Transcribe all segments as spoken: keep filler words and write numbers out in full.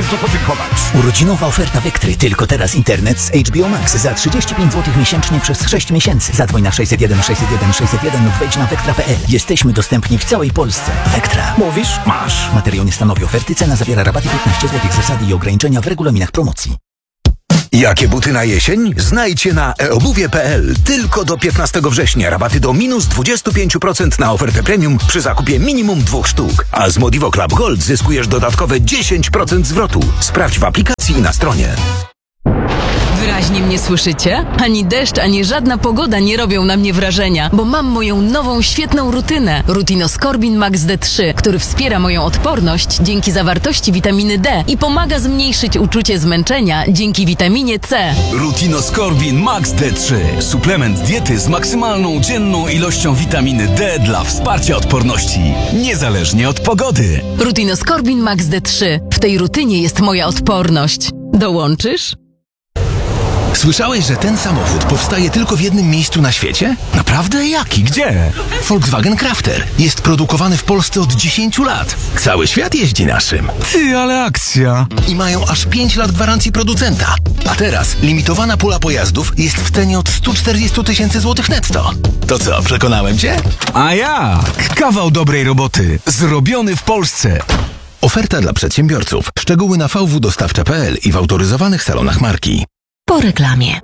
co podziękować. Urodzinowa oferta Vectry. Tylko teraz internet z H B O Max za trzydzieści pięć złotych miesięcznie przez sześć miesięcy. Zadzwoń na sześćset jeden sześćset jeden sześćset jeden lub wejdź na vectra kropka p l. Jesteśmy dostępni w całej Polsce. Vectra. Mówisz? Masz. Materiał nie stanowi oferty. Cena zawiera rabaty piętnaście złotych. Zasady i ograniczenia w regulaminach promocji. Jakie buty na jesień? Znajdźcie na e obuwie kropka p l. Tylko do piętnastego września rabaty do minus dwadzieścia pięć procent na ofertę premium przy zakupie minimum dwóch sztuk. A z Modivo Club Gold zyskujesz dodatkowe dziesięć procent zwrotu. Sprawdź w aplikacji i na stronie. Wyraźnie mnie słyszycie? Ani deszcz, ani żadna pogoda nie robią na mnie wrażenia, bo mam moją nową, świetną rutynę. Rutinoskorbin Max D trzy, który wspiera moją odporność dzięki zawartości witaminy D i pomaga zmniejszyć uczucie zmęczenia dzięki witaminie C. Rutinoskorbin Max D trzy. Suplement diety z maksymalną dzienną ilością witaminy D dla wsparcia odporności, niezależnie od pogody. Rutinoskorbin Max D trzy. W tej rutynie jest moja odporność. Dołączysz? Słyszałeś, że ten samochód powstaje tylko w jednym miejscu na świecie? Naprawdę? Jaki? Gdzie? Volkswagen Crafter. Jest produkowany w Polsce od dziesięciu lat. Cały świat jeździ naszym. Ty, ale akcja. I mają aż pięć lat gwarancji producenta. A teraz limitowana pula pojazdów jest w cenie od stu czterdziestu tysięcy złotych netto. To co, przekonałem cię? A jak? Kawał dobrej roboty. Zrobiony w Polsce. Oferta dla przedsiębiorców. Szczegóły na v w dostawcza kropka p l i w autoryzowanych salonach marki. Po reklamie.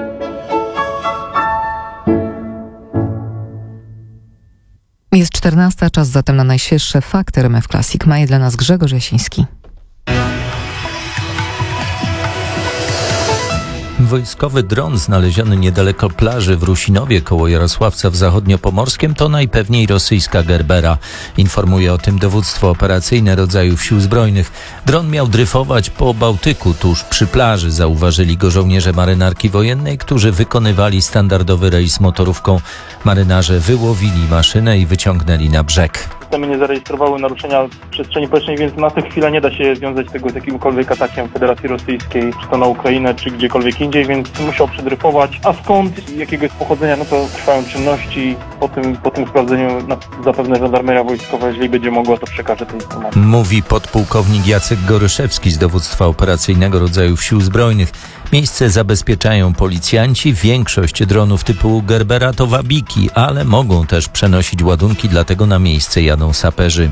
Jest czternasta, czas zatem na najświeższe fakty R M F Classic. Ma je dla nas Grzegorz Jasiński. Wojskowy dron znaleziony niedaleko plaży w Rusinowie koło Jarosławca w Zachodniopomorskiem to najpewniej rosyjska Gerbera. Informuje o tym dowództwo operacyjne rodzajów sił zbrojnych. Dron miał dryfować po Bałtyku tuż przy plaży. Zauważyli go żołnierze marynarki wojennej, którzy wykonywali standardowy rejs motorówką. Marynarze wyłowili maszynę i wyciągnęli na brzeg. Systemy nie zarejestrowały naruszenia przestrzeni powietrznej, więc na tę chwilę nie da się związać tego z jakimkolwiek atakiem Federacji Rosyjskiej, czy to na Ukrainę, czy gdziekolwiek indziej, więc musiał przedryfować. A skąd i jakiego jest pochodzenia, no to trwają czynności. Po tym, po tym sprawdzeniu na, zapewne żandarmeria wojskowa, jeżeli będzie mogła, to przekaże te informacje. Mówi podpułkownik Jacek Goryszewski z dowództwa operacyjnego rodzajów sił zbrojnych. Miejsce zabezpieczają policjanci. Większość dronów typu Gerbera to wabiki, ale mogą też przenosić ładunki, dlatego na miejsce jadą saperzy.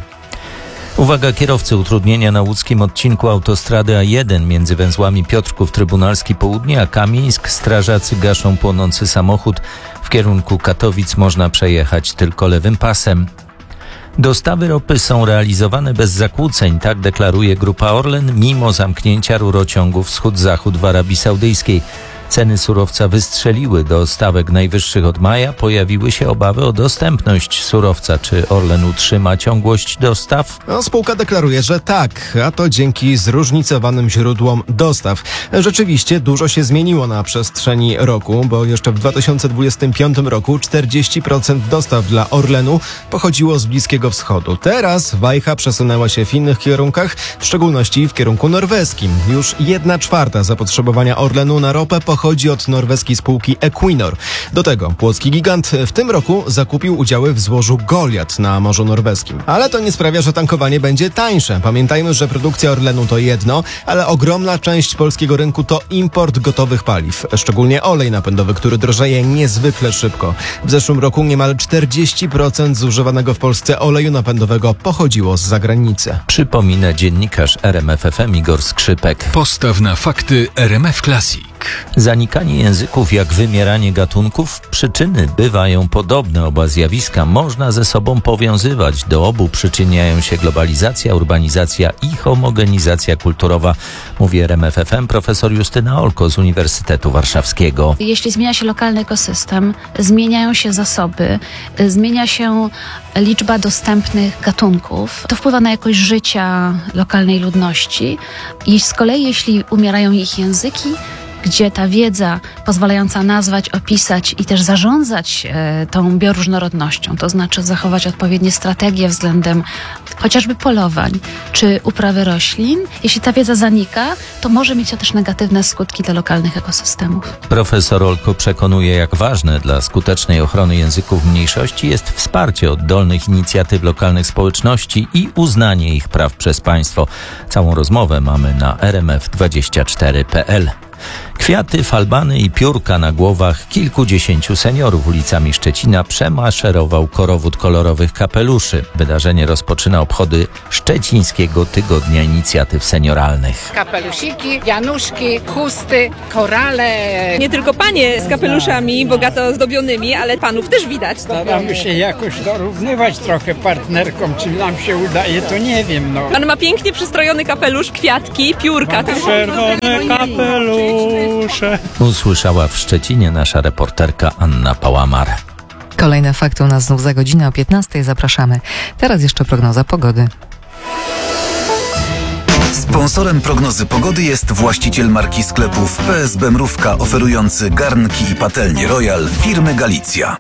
Uwaga kierowcy, utrudnienia na łódzkim odcinku autostrady A jeden między węzłami Piotrków Trybunalski Południe a Kamieńsk. Strażacy gaszą płonący samochód. W kierunku Katowic można przejechać tylko lewym pasem. Dostawy ropy są realizowane bez zakłóceń, tak deklaruje Grupa Orlen, mimo zamknięcia rurociągu wschód-zachód w Arabii Saudyjskiej. Ceny surowca wystrzeliły do stawek najwyższych od maja. Pojawiły się obawy o dostępność surowca. Czy Orlen utrzyma ciągłość dostaw? No, spółka deklaruje, że tak, a to dzięki zróżnicowanym źródłom dostaw. Rzeczywiście dużo się zmieniło na przestrzeni roku, bo jeszcze w dwa tysiące dwudziestym piątym roku czterdzieści procent dostaw dla Orlenu pochodziło z Bliskiego Wschodu. Teraz wajcha przesunęła się w innych kierunkach, w szczególności w kierunku norweskim. Już jedna czwarta zapotrzebowania Orlenu na ropę pochodzi Pochodzi od norweskiej spółki Equinor. Do tego płocki gigant w tym roku zakupił udziały w złożu Goliat na Morzu Norweskim. Ale to nie sprawia, że tankowanie będzie tańsze. Pamiętajmy, że produkcja Orlenu to jedno, ale ogromna część polskiego rynku to import gotowych paliw. Szczególnie olej napędowy, który drożeje niezwykle szybko. W zeszłym roku niemal czterdzieści procent zużywanego w Polsce oleju napędowego pochodziło z zagranicy. Przypomina dziennikarz R M F F M Igor Skrzypek. Postaw na fakty R M F Classic. Zanikanie języków jak wymieranie gatunków. Przyczyny bywają podobne. Oba zjawiska można ze sobą powiązywać. Do obu przyczyniają się globalizacja, urbanizacja i homogenizacja kulturowa. Mówi R M F F M profesor Justyna Olko z Uniwersytetu Warszawskiego. Jeśli zmienia się lokalny ekosystem, zmieniają się zasoby, zmienia się liczba dostępnych gatunków. To wpływa na jakość życia lokalnej ludności. I z kolei jeśli umierają ich języki, gdzie ta wiedza pozwalająca nazwać, opisać i też zarządzać e, tą bioróżnorodnością, to znaczy zachować odpowiednie strategie względem chociażby polowań czy uprawy roślin, jeśli ta wiedza zanika, to może mieć to też negatywne skutki dla lokalnych ekosystemów. Profesor Olko przekonuje, jak ważne dla skutecznej ochrony języków mniejszości jest wsparcie oddolnych inicjatyw lokalnych społeczności i uznanie ich praw przez państwo. Całą rozmowę mamy na r m f dwadzieścia cztery kropka p l. Kwiaty, falbany i piórka na głowach kilkudziesięciu seniorów ulicami Szczecina przemaszerował korowód kolorowych kapeluszy. Wydarzenie rozpoczyna obchody Szczecińskiego Tygodnia Inicjatyw Senioralnych. Kapelusiki, wianuszki, chusty, korale. Nie tylko panie z kapeluszami bogato ozdobionymi, ale panów też widać. Staramy się jakoś dorównywać trochę partnerkom. Czy nam się udaje, to nie wiem. No. Pan ma pięknie przystrojony kapelusz, kwiatki, piórka. Czerwone kapelusze. Usłyszała w Szczecinie nasza reporterka Anna Pałamar. Kolejne fakty u nas znów za godzinę o piętnastej. Zapraszamy. Teraz jeszcze prognoza pogody. Sponsorem prognozy pogody jest właściciel marki sklepów P S B Mrówka, oferujący garnki i patelnie Royal firmy Galicja.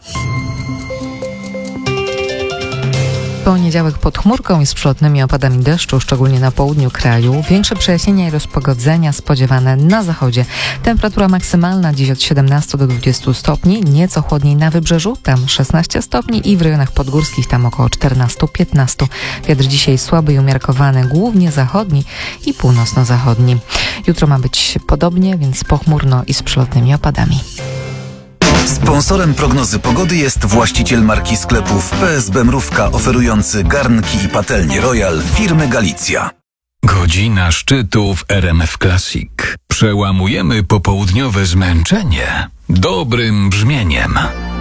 Poniedziałek pod chmurką i z przelotnymi opadami deszczu, szczególnie na południu kraju. Większe przejaśnienia i rozpogodzenia spodziewane na zachodzie. Temperatura maksymalna dziś od siedemnastu do dwudziestu stopni, nieco chłodniej na wybrzeżu, tam szesnaście stopni i w rejonach podgórskich tam około czternaście do piętnastu. Wiatr dzisiaj słaby i umiarkowany, głównie zachodni i północno-zachodni. Jutro ma być podobnie, więc pochmurno i z przelotnymi opadami. Sponsorem prognozy pogody jest właściciel marki sklepów P S B Mrówka, oferujący garnki i patelnie Royal firmy Galicja. Godzina szczytu w R M F Classic. Przełamujemy popołudniowe zmęczenie dobrym brzmieniem.